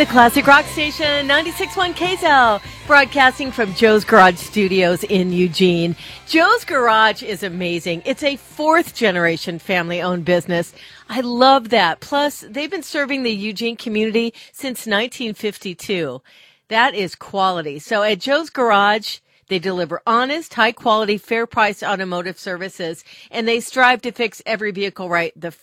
The Classic Rock Station, 96.1 KZL, broadcasting from Joe's Garage Studios in Eugene. Joe's Garage is amazing. It's a fourth-generation family-owned business. I love that. Plus, they've been serving the Eugene community since 1952. That is quality. So at Joe's Garage, they deliver honest, high-quality, fair-priced automotive services, and they strive to fix every vehicle right the